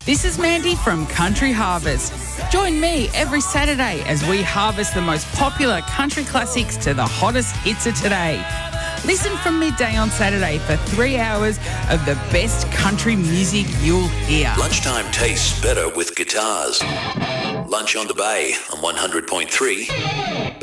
This is Mandy from Country Harvest. Join me every Saturday as we harvest the most popular country classics to the hottest hits of today. Listen from midday on Saturday for 3 hours of the best country music you'll hear. Lunchtime tastes better with guitars. Lunch on the Bay on 100.3.